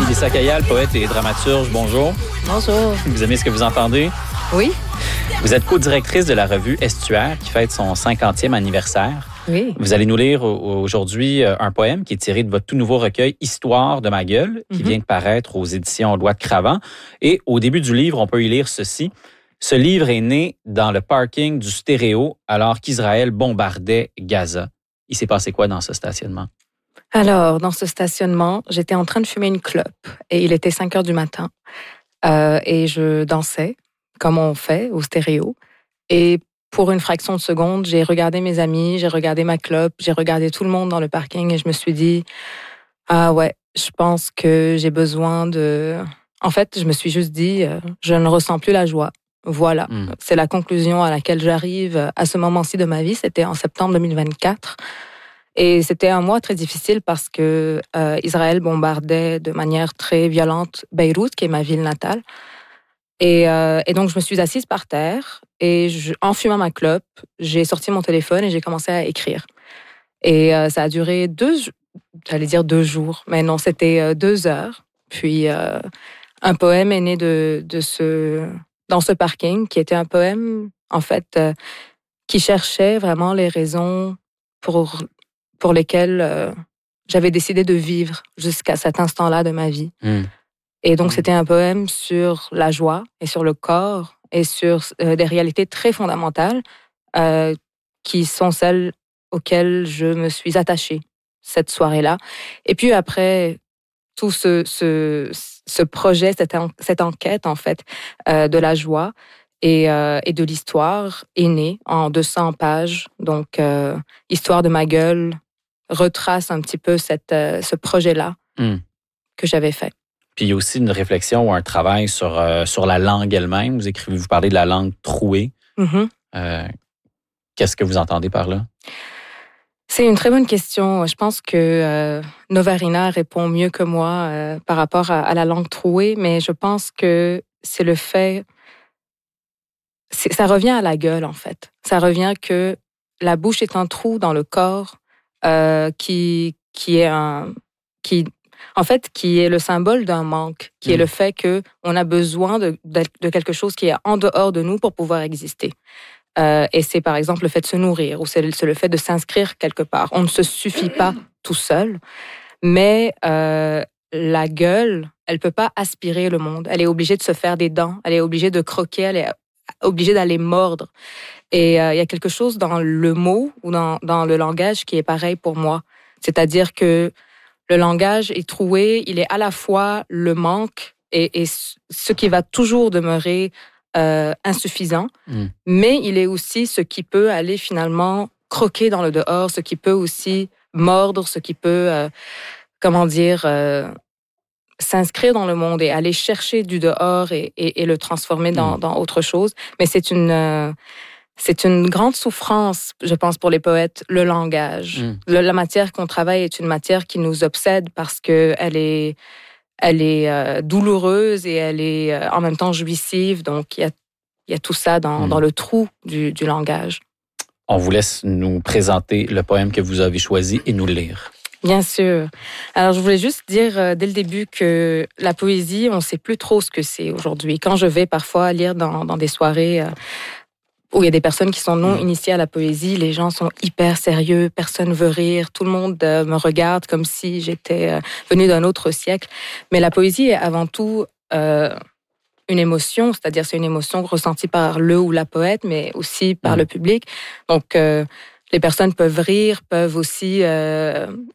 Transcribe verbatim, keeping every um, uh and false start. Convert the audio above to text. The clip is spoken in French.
Mélissa Kayal, poète et dramaturge, bonjour. Bonjour. Vous aimez ce que vous entendez? Oui. Vous êtes co-directrice de la revue Estuaire qui fête son cinquantième anniversaire. Oui. Vous allez nous lire aujourd'hui un poème qui est tiré de votre tout nouveau recueil Histoire de ma gueule, qui Mm-hmm. vient de paraître aux éditions Loi de Cravant. Et au début du livre, on peut y lire ceci. Ce livre est né dans le parking du Stéréo alors qu'Israël bombardait Gaza. Il s'est passé quoi dans ce stationnement? Alors, dans ce stationnement, j'étais en train de fumer une clope et il était cinq heures du matin. Euh, et je dansais, comme on fait au Stéréo. Et pour une fraction de seconde, j'ai regardé mes amis, j'ai regardé ma clope, j'ai regardé tout le monde dans le parking et je me suis dit, ah ouais, je pense que j'ai besoin de... En fait, je me suis juste dit, euh, je ne ressens plus la joie. Voilà, Mm. c'est la conclusion à laquelle j'arrive à ce moment-ci de ma vie. C'était en septembre deux mille vingt-quatre. Et c'était un mois très difficile parce que euh, Israël bombardait de manière très violente Beyrouth, qui est ma ville natale. Et, euh, et donc, je me suis assise par terre et je, en fumant ma clope, j'ai sorti mon téléphone et j'ai commencé à écrire. Et euh, ça a duré deux, j'allais dire deux jours, mais non, c'était euh, deux heures. Puis, euh, un poème est né de, de ce, dans ce parking, qui était un poème, en fait, euh, qui cherchait vraiment les raisons pour, pour lesquelles euh, j'avais décidé de vivre jusqu'à cet instant-là de ma vie. Mm. Et donc, Mm. c'était un poème sur la joie et sur le corps et sur euh, des réalités très fondamentales euh, qui sont celles auxquelles je me suis attachée cette soirée-là. Et puis après, tout ce, ce, ce projet, cette, en, cette enquête, en fait, euh, de la joie et, euh, et de l'histoire est né en deux cents pages. Donc, euh, Histoire de ma gueule retrace un petit peu cette, euh, ce projet-là Mm. que j'avais fait. Puis il y a aussi une réflexion ou un travail sur, euh, sur la langue elle-même. Vous écrivez, vous parlez de la langue trouée. Mm-hmm. Euh, qu'est-ce que vous entendez par là? C'est une très bonne question. Je pense que euh, Novarina répond mieux que moi euh, par rapport à, à la langue trouée, mais je pense que c'est le fait... C'est, ça revient à la gueule, en fait. Ça revient que la bouche est un trou dans le corps euh, qui, qui est un... Qui, en fait, qui est le symbole d'un manque, qui mmh. est le fait qu'on a besoin de, de, de quelque chose qui est en dehors de nous pour pouvoir exister. Euh, et c'est par exemple le fait de se nourrir ou c'est, c'est le fait de s'inscrire quelque part. On ne se suffit pas tout seul, mais euh, la gueule, elle ne peut pas aspirer le monde. Elle est obligée de se faire des dents, elle est obligée de croquer, elle est obligée d'aller mordre. Et il euh, y a quelque chose dans le mot ou dans, dans le langage qui est pareil pour moi. C'est-à-dire que le langage est troué, il est à la fois le manque et, et ce qui va toujours demeurer euh, insuffisant, mm. mais il est aussi ce qui peut aller finalement croquer dans le dehors, ce qui peut aussi mordre, ce qui peut, euh, comment dire, euh, s'inscrire dans le monde et aller chercher du dehors et, et, et le transformer dans, mm. dans autre chose. Mais c'est une... Euh, C'est une grande souffrance, je pense, pour les poètes, le langage. Mm. Le, la matière qu'on travaille est une matière qui nous obsède parce qu'elle est, elle est euh, douloureuse et elle est euh, en même temps jouissive. Donc, il y a, y a tout ça dans, mm. dans le trou du, du langage. On vous laisse nous présenter le poème que vous avez choisi et nous le lire. Bien sûr. Alors, je voulais juste dire euh, dès le début que la poésie, on ne sait plus trop ce que c'est aujourd'hui. Quand je vais parfois lire dans, dans des soirées... Euh, où il y a des personnes qui sont non initiées à la poésie, les gens sont hyper sérieux, personne veut rire, tout le monde euh, me regarde comme si j'étais euh, venue d'un autre siècle. Mais la poésie est avant tout euh, une émotion, c'est-à-dire c'est une émotion ressentie par le ou la poète, mais aussi par mmh. le public. Donc, euh, les personnes peuvent rire, peuvent aussi euh,